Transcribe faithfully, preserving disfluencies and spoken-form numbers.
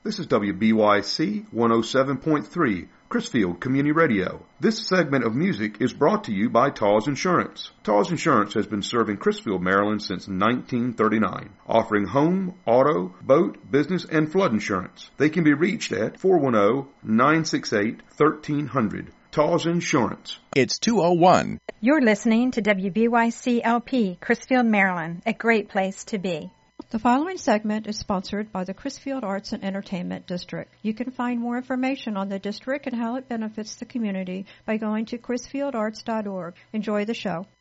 This is W B Y C one oh seven point three, Chrisfield Community Radio. This segment of music is brought to you by Taws Insurance. Taws Insurance has been serving Chrisfield, Maryland since nineteen thirty-nine, offering home, auto, boat, business, and flood insurance. They can be reached at four one zero, nine six eight, one three zero zero. Taws Insurance. It's two oh one. You're listening to W B Y C L P, Chrisfield, Maryland, a great place to be. The following segment is sponsored by the Chrisfield Arts and Entertainment District. You can find more information on the district and how it benefits the community by going to chrisfield arts dot org. Enjoy the show.